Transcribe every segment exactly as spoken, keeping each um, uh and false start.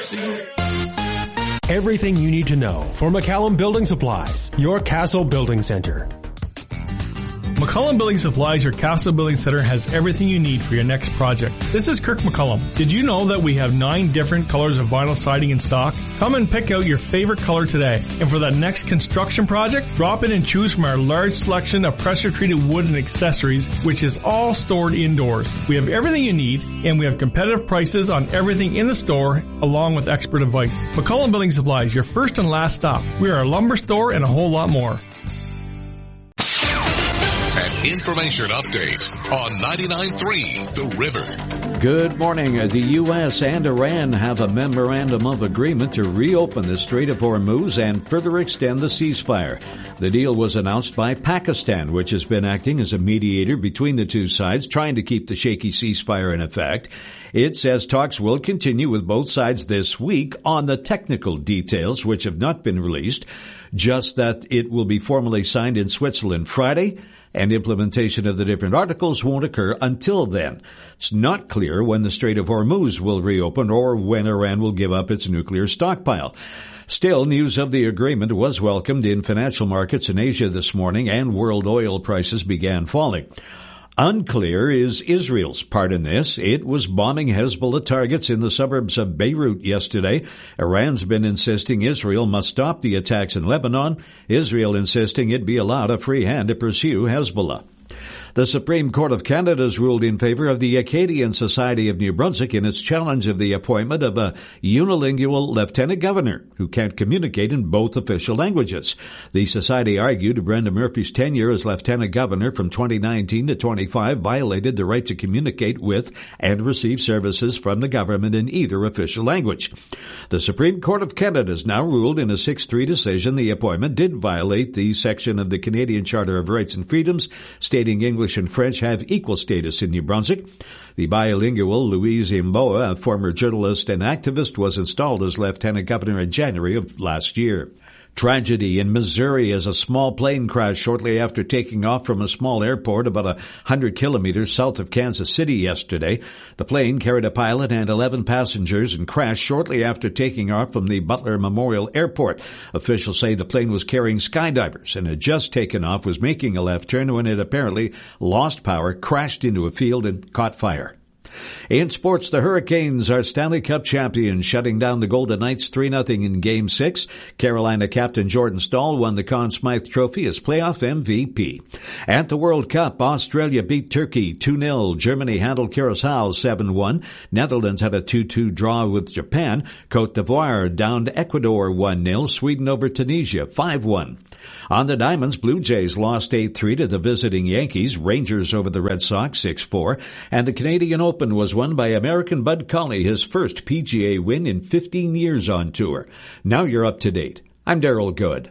Everything you need to know for McCallum Building Supplies, your Castle Building Center. McCollum Building Supplies, your Castle Building Center, has everything you need for your next project. This is Kirk McCollum. Did you know that we have nine different colors of vinyl siding in stock? Come and pick out your favorite color today. And for that next construction project, drop in and choose from our large selection of pressure-treated wood and accessories, which is all stored indoors. We have everything you need, and we have competitive prices on everything in the store, along with expert advice. McCollum Building Supplies, your first and last stop. We are a lumber store and a whole lot more. Information update on ninety-nine point three The River. Good morning. The U S and Iran have a memorandum of agreement to reopen the Strait of Hormuz and further extend the ceasefire. The deal was announced by Pakistan, which has been acting as a mediator between the two sides, trying to keep the shaky ceasefire in effect. It says talks will continue with both sides this week on the technical details, which have not been released, just that it will be formally signed in Switzerland Friday, and implementation of the different articles won't occur until then. It's not clear when the Strait of Hormuz will reopen or when Iran will give up its nuclear stockpile. Still, news of the agreement was welcomed in financial markets in Asia this morning, and world oil prices began falling. Unclear is Israel's part in this. It was bombing Hezbollah targets in the suburbs of Beirut yesterday. Iran's been insisting Israel must stop the attacks in Lebanon. Israel insisting it be allowed a free hand to pursue Hezbollah. The Supreme Court of Canada has ruled in favor of the Acadian Society of New Brunswick in its challenge of the appointment of a unilingual lieutenant governor who can't communicate in both official languages. The society argued Brenda Murphy's tenure as lieutenant governor from twenty nineteen to twenty-five violated the right to communicate with and receive services from the government in either official language. The Supreme Court of Canada has now ruled in a six three decision the appointment did violate the section of the Canadian Charter of Rights and Freedoms stating English and French have equal status in New Brunswick. The bilingual Louise Imboa, a former journalist and activist, was installed as lieutenant governor in January of last year. Tragedy in Missouri as a small plane crashed shortly after taking off from a small airport about a hundred kilometers south of Kansas City yesterday. The plane carried a pilot and eleven passengers and crashed shortly after taking off from the Butler Memorial Airport. Officials say the plane was carrying skydivers and had just taken off, was making a left turn when it apparently lost power, crashed into a field, and caught fire. In sports, the Hurricanes are Stanley Cup champions, shutting down the Golden Knights three nothing in Game six. Carolina captain Jordan Staal won the Conn Smythe Trophy as playoff M V P. At the World Cup, Australia beat Turkey two nil. Germany handled Curaçao seven one. Netherlands had a two two draw with Japan. Cote d'Ivoire downed Ecuador one nil. Sweden over Tunisia five one. On the Diamonds, Blue Jays lost eight three to the visiting Yankees. Rangers over the Red Sox six four. And the Canadian Open was won by American Bud Colley, his first P G A win in fifteen years on tour. Now you're up to date. I'm Daryl Good.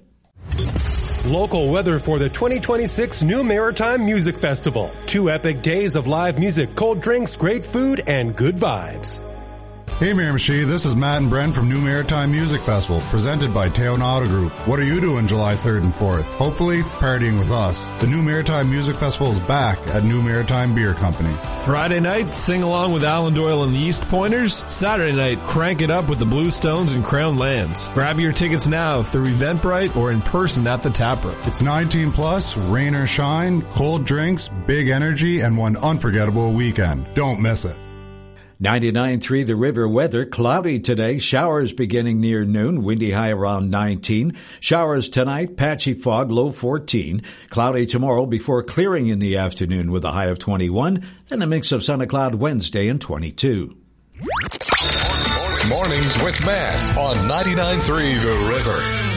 Local weather for the twenty twenty-six New Maritime Music Festival. Two epic days of live music, cold drinks, great food, and good vibes. Hey Miramichi, this is Matt and Brent from New Maritime Music Festival, presented by Teon Auto Group. What are you doing July third and fourth? Hopefully, partying with us. The New Maritime Music Festival is back at New Maritime Beer Company. Friday night, sing along with Alan Doyle and the East Pointers. Saturday night, crank it up with the Bluestones and Crown Lands. Grab your tickets now through Eventbrite or in person at the Taproom. It's nineteen plus, rain or shine, cold drinks, big energy, and one unforgettable weekend. Don't miss it. ninety-nine point three The River weather, cloudy today, showers beginning near noon, windy high around nineteen. Showers tonight, patchy fog, low fourteen. Cloudy tomorrow before clearing in the afternoon with a high of twenty-one. Then a mix of sun and cloud Wednesday and twenty-two. Mornings with Matt on ninety-nine point three The River.